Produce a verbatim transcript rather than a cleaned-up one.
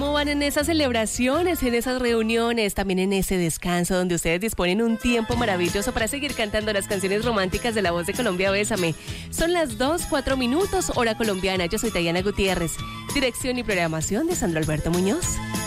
¿Cómo van en esas celebraciones, en esas reuniones, también en ese descanso donde ustedes disponen un tiempo maravilloso para seguir cantando las canciones románticas de La Voz de Colombia? Bésame. Son las dos, cuatro minutos, hora colombiana. Yo soy Dayana Gutiérrez. Dirección y programación de Sandro Alberto Muñoz.